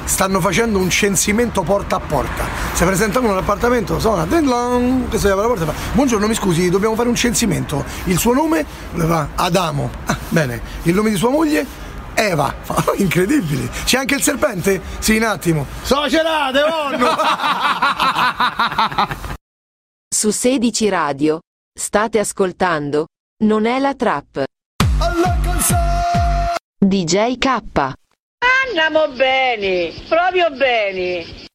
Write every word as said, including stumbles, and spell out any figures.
stanno facendo un censimento porta a porta. Si presentano all'appartamento, suona, che si apre la porta e fa: buongiorno, mi scusi, dobbiamo fare un censimento. Il suo nome? Va, Adamo. Ah, bene. Il nome di sua moglie? Eva. Oh, incredibile. C'è anche il serpente? Sì, un attimo. Socerate, nonno! Su sedici Radio state ascoltando Non è la trap. D J K. Andiamo bene, proprio bene.